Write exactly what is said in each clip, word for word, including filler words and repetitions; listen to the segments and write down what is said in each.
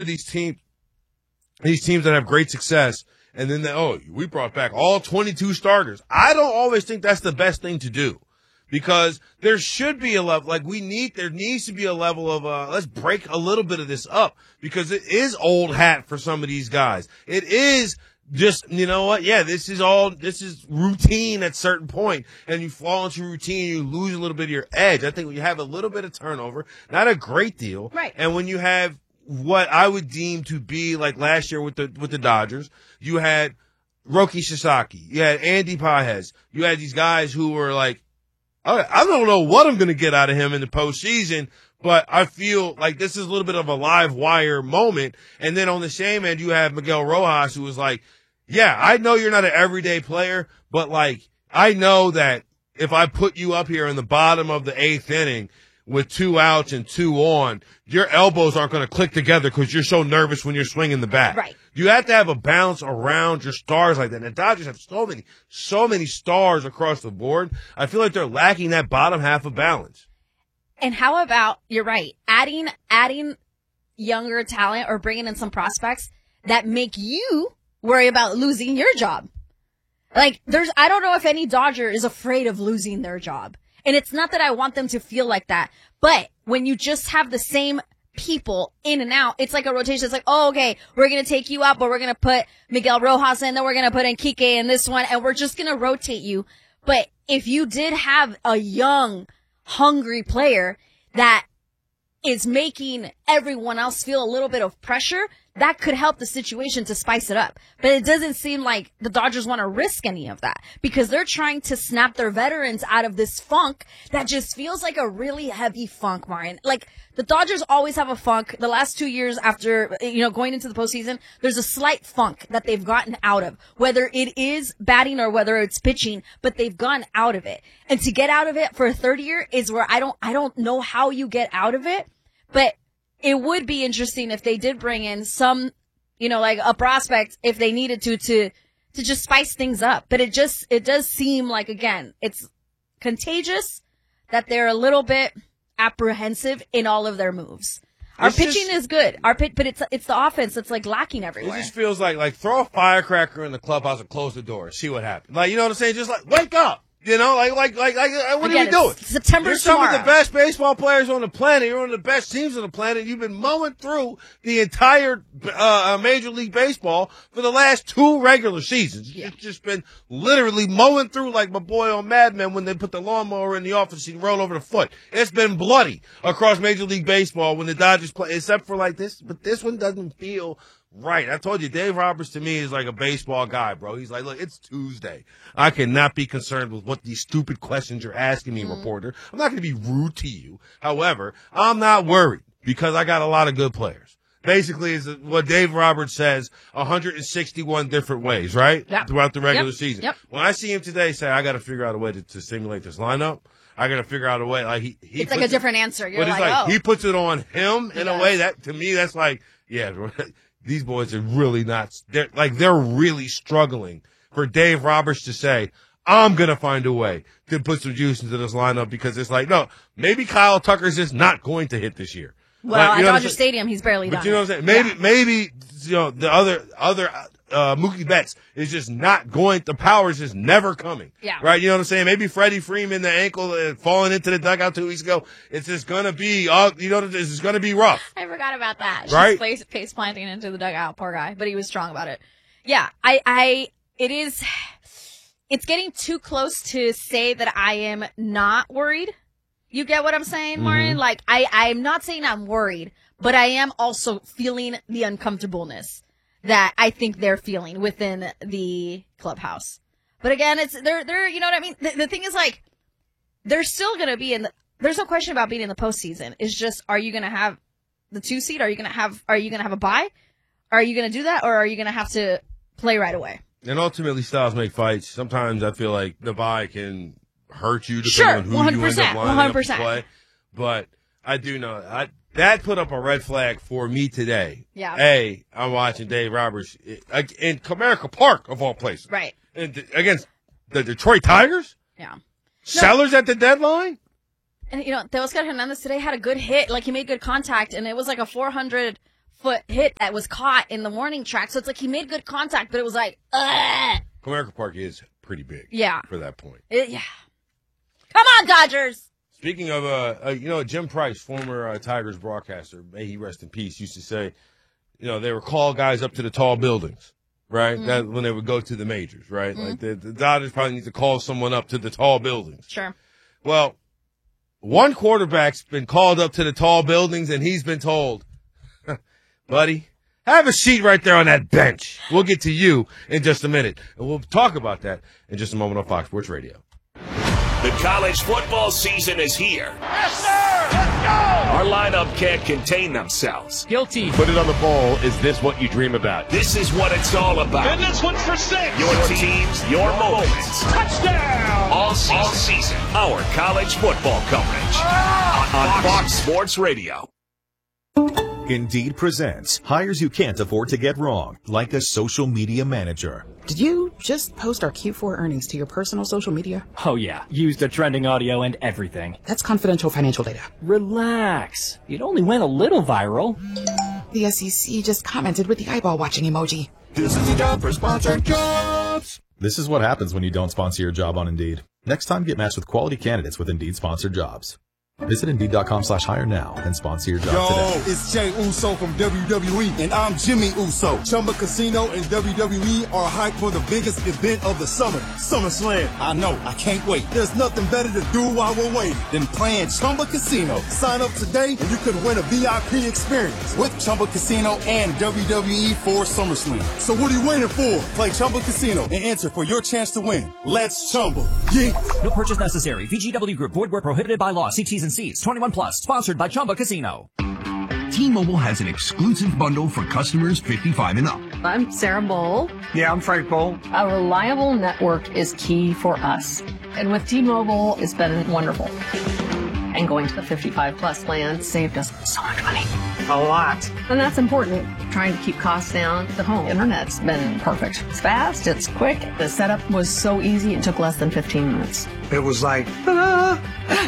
these teams, these teams that have great success, and then they, oh, we brought back all twenty-two starters. I don't always think that's the best thing to do. Because there should be a level, like we need, there needs to be a level of, uh, let's break a little bit of this up because it is old hat for some of these guys. It is just, you know what? Yeah, this is all, this is routine at a certain point and you fall into routine and you lose a little bit of your edge. I think when you have a little bit of turnover, not a great deal. Right. And when you have what I would deem to be like last year with the, with the Dodgers, you had Roki Sasaki, you had Andy Pages, you had these guys who were like, I don't know what I'm going to get out of him in the postseason, but I feel like this is a little bit of a live wire moment. And then on the same end, you have Miguel Rojas, who was like, yeah, I know you're not an everyday player, but like, I know that if I put you up here in the bottom of the eighth inning with two outs and two on, your elbows aren't going to click together because you're so nervous when you're swinging the bat. Right. You have to have a balance around your stars like that. And the Dodgers have so many, so many stars across the board. I feel like they're lacking that bottom half of balance. And how about, you're right, adding, adding younger talent or bringing in some prospects that make you worry about losing your job. Like, there's, I don't know if any Dodger is afraid of losing their job. And it's not that I want them to feel like that, but when you just have the same people in and out, it's like a rotation. It's like, oh, okay, we're going to take you out, but we're going to put Miguel Rojas in, then we're going to put in Kike in this one, and we're just going to rotate you. But if you did have a young, hungry player that is making everyone else feel a little bit of pressure, that could help the situation to spice it up. But it doesn't seem like the Dodgers want to risk any of that because they're trying to snap their veterans out of this funk that just feels like a really heavy funk, Marian. Like, the Dodgers always have a funk. The last two years after, you know, going into the postseason, there's a slight funk that they've gotten out of, whether it is batting or whether it's pitching, but they've gone out of it. And to get out of it for a third year is where I don't, I don't know how you get out of it, but it would be interesting if they did bring in some, you know, like a prospect if they needed to, to, to just spice things up. But it just, it does seem like, again, it's contagious that they're a little bit apprehensive in all of their moves. Our it's pitching just, is good. Our pit, but it's, it's the offense that's like lacking everywhere. It just feels like, like throw a firecracker in the clubhouse and close the door. See what happens. Like, you know what I'm saying? Just like, wake up. You know, like, like, like, like, what Again, are you doing? September You're some tomorrow. of the best baseball players on the planet. You're one of the best teams on the planet. You've been mowing through the entire uh, Major League Baseball for the last two regular seasons. Yeah. It's just been literally mowing through like my boy on Mad Men when they put the lawnmower in the office and roll over the foot. It's been bloody across Major League Baseball when the Dodgers play, except for like this. But this one doesn't feel right. I told you, Dave Roberts to me is like a baseball guy, bro. He's like, look, it's Tuesday. I cannot be concerned with what these stupid questions you're asking me, mm. reporter. I'm not going to be rude to you. However, I'm not worried because I got a lot of good players. Basically, is what Dave Roberts says one hundred sixty-one different ways, right? Yep. Throughout the regular yep. season. Yep. When I see him today say, I got to figure out a way to, to simulate this lineup, I got to figure out a way. Like he, he It's like a different answer. You're but like, it's like, oh. he puts it on him in yes. a way that, to me, that's like, yeah, these boys are really not, they're like, they're really struggling for Dave Roberts to say, I'm going to find a way to put some juice into this lineup because it's like, no, maybe Kyle Tucker's just not going to hit this year. Well, like, at Dodger Stadium, he's barely but done you know it. what I'm saying? Maybe, yeah. maybe, you know, the other, other, uh, Mookie Betts is just not going, the power is just never coming. Yeah. Right? You know what I'm saying? Maybe Freddie Freeman, the ankle uh, falling into the dugout two weeks ago, it's just gonna be, uh, you know, it's just gonna be rough. I forgot about that. Right? She's face, face planting into the dugout, poor guy, but he was strong about it. Yeah, I, I, it is, it's getting too close to say that I am not worried. You get what I'm saying, Martin? Mm-hmm. Like, I, I'm not saying I'm worried, but I am also feeling the uncomfortableness that I think they're feeling within the clubhouse. But again, it's, they're, they're, you know what I mean? The, the thing is, like, they're still gonna be in the, there's no question about being in the postseason. It's just, are you gonna have the two seed? Are you gonna have, are you gonna have a bye? Are you gonna do that? Or are you gonna have to play right away? And ultimately, styles make fights. Sometimes I feel like the bye can hurt you depending sure, on who one hundred percent, you end up lining one hundred percent. up to play. But I do know, I, that put up a red flag for me today. Yeah. A, I'm watching Dave Roberts in Comerica Park, of all places. Right. And against the Detroit Tigers? Yeah. Sellers no. at the deadline? And, you know, Teoscar Hernandez today had a good hit. Like, he made good contact, and it was like a four hundred foot hit that was caught in the warning track. So it's like he made good contact, but it was like, ugh. Comerica Park is pretty big. Yeah. For that point. It, yeah. Come on, Dodgers. Speaking of, uh, uh you know, Jim Price, former uh, Tigers broadcaster, may he rest in peace, used to say, you know, they would call guys up to the tall buildings, right? Mm-hmm. That when they would go to the majors, right? Mm-hmm. Like the, the Dodgers probably need to call someone up to the tall buildings. Sure. Well, one quarterback's been called up to the tall buildings, and he's been told, buddy, have a seat right there on that bench. We'll get to you in just a minute. And we'll talk about that in just a moment on Fox Sports Radio. The college football season is here. Yes, sir! Let's go! Our lineup can't contain themselves. Guilty. Put it on the bowl. Is this what you dream about? This is what it's all about. And this one's for six. Your teams, your moments. Touchdown! All season. All season. Our college football coverage. Ah! On Fox Sports Radio. Indeed presents hires you can't afford to get wrong, like a social media manager. Did you just post our Q four earnings to your personal social media? Oh yeah, used the trending audio and everything. That's confidential financial data. Relax. It only went a little viral. The S E C just commented with the eyeball watching emoji. This is the job for sponsored jobs. This is what happens when you don't sponsor your job on Indeed. Next time, get matched with quality candidates with Indeed sponsored jobs. Visit Indeed.com slash hire now and sponsor your job Yo, today. It's Jay Uso from W W E, and I'm Jimmy Uso. Chumba Casino and W W E are hyped for the biggest event of the summer, SummerSlam. I know, I can't wait. There's nothing better to do while we're waiting than playing Chumba Casino. Sign up today and you could win a V I P experience with Chumba Casino and W W E for SummerSlam. So what are you waiting for? Play Chumba Casino and enter for your chance to win. Let's Chumba. Yeah. No purchase necessary. V G W Group. Void where prohibited by law. See T's and C's. twenty-one plus. Sponsored by Chumba Casino. T-Mobile has an exclusive bundle for customers fifty-five and up. I'm Sarah Bowl. Yeah, I'm Frank Bowl. A reliable network is key for us. And with T-Mobile, it's been wonderful. And going to the fifty-five plus plan saved us so much money. A lot. And that's important. Trying to keep costs down. The home internet's been perfect. It's fast, it's quick. The setup was so easy, it took less than fifteen minutes. It was like, ta-da!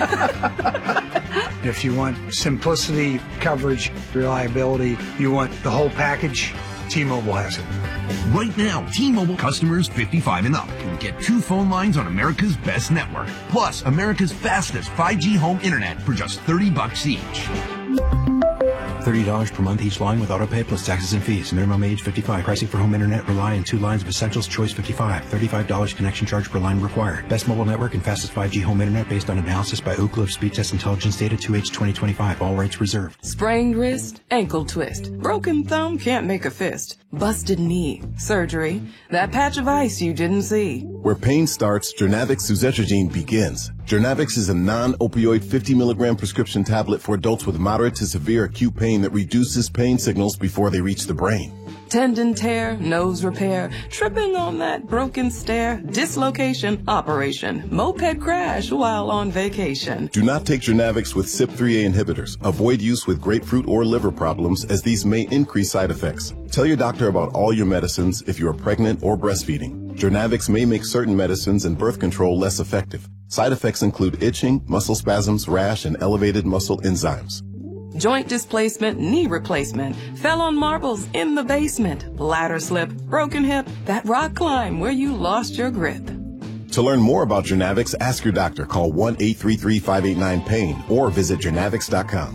If you want simplicity, coverage, reliability, you want the whole package, T-Mobile has it. Right now, T-Mobile customers fifty-five and up can get two phone lines on America's best network, plus America's fastest five G home internet for just thirty bucks each. thirty dollars per month each line with autopay plus taxes and fees. Minimum age fifty-five. Pricing for home internet rely on two lines of Essentials Choice fifty-five. thirty-five dollars connection charge per line required. Best mobile network and fastest five G home internet based on analysis by Ookla of Speed Test Intelligence data two H twenty twenty-five. All rights reserved. Sprained wrist, ankle twist. Broken thumb can't make a fist. Busted knee, surgery. That patch of ice you didn't see. Where pain starts, Jernavix suzetrigine begins. Jernavix is a non-opioid fifty milligram prescription tablet for adults with moderate to severe acute pain that reduces pain signals before they reach the brain. Tendon tear, nose repair, tripping on that broken stair, dislocation, operation, moped crash while on vacation. Do not take Jernavix with C Y P three A inhibitors. Avoid use with grapefruit or liver problems, as these may increase side effects. Tell your doctor about all your medicines if you are pregnant or breastfeeding. Jernavix may make certain medicines and birth control less effective. Side effects include itching, muscle spasms, rash, and elevated muscle enzymes. Joint displacement, knee replacement, fell on marbles in the basement, ladder slip, broken hip, that rock climb where you lost your grip. To learn more about Jernavix, ask your doctor. Call one eight three three, five eight nine, pain or visit jernavix dot com.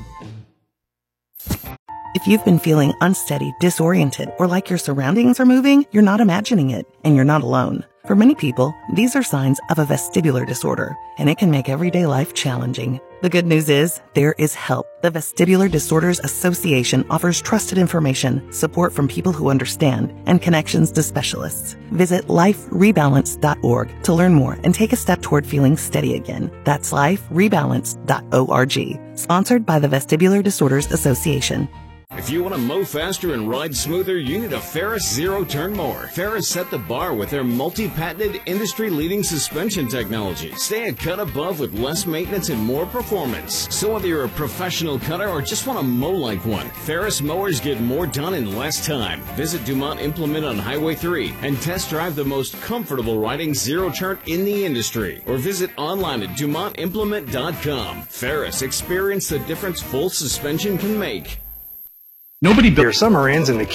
If you've been feeling unsteady, disoriented, or like your surroundings are moving, you're not imagining it, and you're not alone. For many people, these are signs of a vestibular disorder, and it can make everyday life challenging. The good news is, there is help. The Vestibular Disorders Association offers trusted information, support from people who understand, and connections to specialists. Visit life rebalance dot org to learn more and take a step toward feeling steady again. That's life rebalance dot org. Sponsored by the Vestibular Disorders Association. If you want to mow faster and ride smoother, you need a Ferris zero-turn mower. Ferris set the bar with their multi-patented, industry-leading suspension technology. Stay a cut above with less maintenance and more performance. So whether you're a professional cutter or just want to mow like one, Ferris mowers get more done in less time. Visit Dumont Implement on Highway three and test drive the most comfortable riding zero-turn in the industry. Or visit online at dumont implement dot com. Ferris, experience the difference full suspension can make. Nobody built. Summer ends and the